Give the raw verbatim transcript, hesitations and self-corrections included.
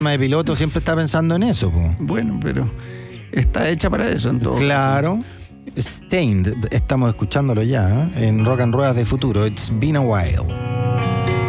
de piloto siempre está pensando en eso, po. Bueno, pero está hecha para eso en todo Claro. Stained, estamos escuchándolo ya, ¿eh? En Rock and Ruedas de Futuro. It's been a while.